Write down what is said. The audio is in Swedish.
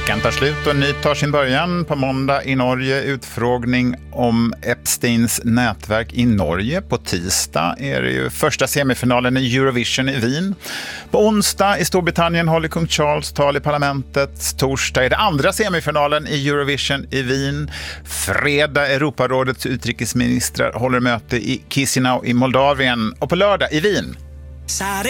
Veckan tar slut och ny tar sin början. På måndag i Norge utfrågning om Epsteins nätverk i Norge. På tisdag är det ju första semifinalen i Eurovision i Wien. På onsdag i Storbritannien håller kung Charles tal i parlamentet. Torsdag är det andra semifinalen i Eurovision i Wien. Fredag Europarådets utrikesministrar håller möte i Chisinau i Moldavien. Och på lördag i Wien.